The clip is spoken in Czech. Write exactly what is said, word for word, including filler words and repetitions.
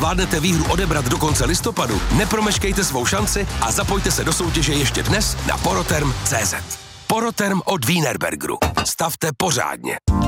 zvládnete výhru odebrat do konce listopadu, nepromeškejte svou šanci a zapojte se do soutěže ještě dnes na poroterm tečka cé zet. Poroterm od Wienerbergeru. Stavte pořádně.